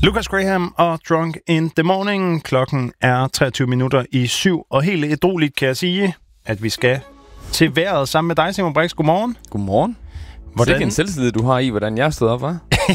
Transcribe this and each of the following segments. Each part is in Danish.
Lucas Graham og Drunk in the Morning. Klokken er 7:23, og helt ædrueligt kan jeg sige, at vi skal til vejret sammen med dig, Simon Brix. Godmorgen. Godmorgen. Hvordan? Sikke en selvtillid, du har i, hvordan jeg stod op, hva'?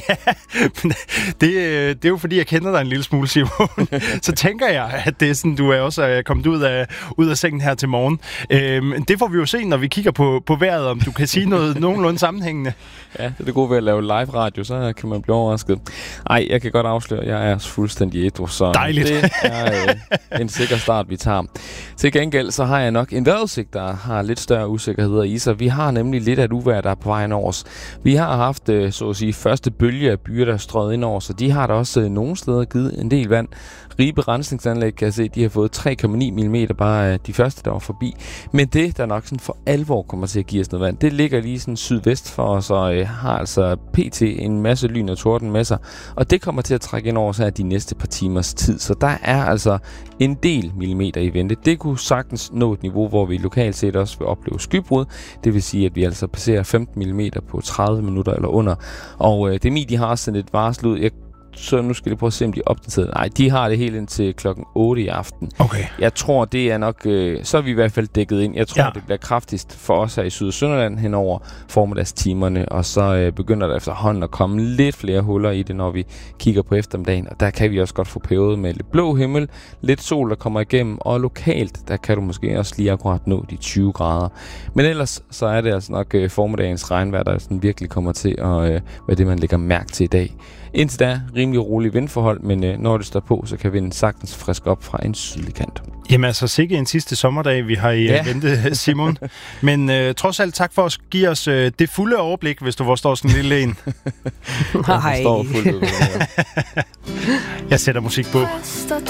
det er jo fordi, jeg kender dig en lille smule, Simon. Så tænker jeg, at det er sådan, du er også kommet ud af sengen her til morgen. Det får vi jo se, når vi kigger på vejret, om du kan sige noget nogenlunde sammenhængende. Ja, det er det gode ved at lave live radio, så kan man blive overrasket. Ej, jeg kan godt afsløre, at jeg er fuldstændig ædru, så dejligt. Det er en sikker start, vi tager. Til gengæld, så har jeg nok en vejrudsigt, der har lidt større usikkerheder i sig. Vi har nemlig lidt af et uvejr, der er på vejen over os. Vi har haft, så at sige, første bølge af byer, der er strøget ind over, så de har da også nogle steder givet en del vand. Ribe Rensningsanlæg, kan jeg se, de har fået 3,9 mm bare de første, der var forbi. Men det, der nok sådan for alvor kommer til at give os noget vand, det ligger lige sådan sydvest for os, og har altså pt. En masse lyn og torden med sig. Og det kommer til at trække ind over sig de næste par timers tid. Så der er altså en del millimeter i vente. Det kunne sagtens nå et niveau, hvor vi lokalt set også vil opleve skybrud. Det vil sige, at vi altså passerer 15 mm på 30 minutter eller under. Og DMI, de har også sendt et varsel ud. Så nu skal jeg prøve at se, om de er opdateret. Nej, de har det helt indtil klokken 8 i aften. Okay. Jeg tror, det er nok... så er vi i hvert fald dækket ind. Jeg tror, det bliver kraftigst for os her i Syd- og Sønderland hen over formiddagstimerne, og så begynder der efterhånden at komme lidt flere huller i det, når vi kigger på eftermiddagen. Og der kan vi også godt få periode med lidt blå himmel, lidt sol, der kommer igennem, og lokalt, der kan du måske også lige akkurat nå de 20 grader. Men ellers, så er det altså nok formiddagens regnvejr, der sådan virkelig kommer til at være det, man lægger mærke til i dag. Indtil da rimelig rolige vindforhold, men når det står på, så kan vinden sagtens friske op fra en sydlig kant. Jamen altså, sikke en sidste sommerdag, vi har i vente, Simon. Men trods alt tak for at give os det fulde overblik, hvis du forstår sådan en lille en. Hej. Jeg sætter musik på.